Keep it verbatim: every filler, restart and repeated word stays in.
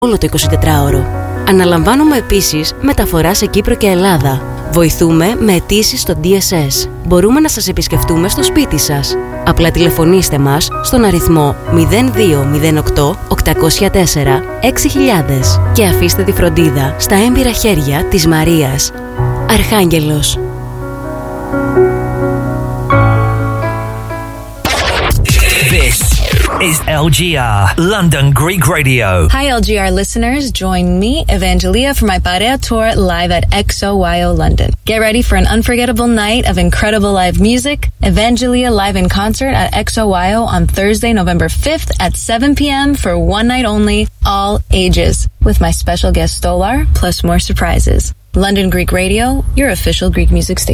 όλο το εικοσιτετράωρο. Αναλαμβάνουμε επίσης μεταφορά σε Κύπρο και Ελλάδα. Βοηθούμε με αιτήσεις στο ντι ες ες. Μπορούμε να σας επισκεφτούμε στο σπίτι σας. Απλά τηλεφωνήστε μας στον αριθμό μηδέν δύο μηδέν οκτώ οκτακόσια τέσσερα έξι χιλιάδες και αφήστε τη φροντίδα στα έμπειρα χέρια της Μαρίας. Αρχάγγελος. Is L G R, London Greek Radio. Hi L G R listeners, join me, Evangelia, for my Parea tour live at X O Y O London. Get ready for an unforgettable night of incredible live music. Evangelia live in concert at X O Y O on Thursday, November fifth at seven p.m. for one night only, all ages, with my special guest Stolar, plus more surprises. London Greek Radio, your official Greek music station.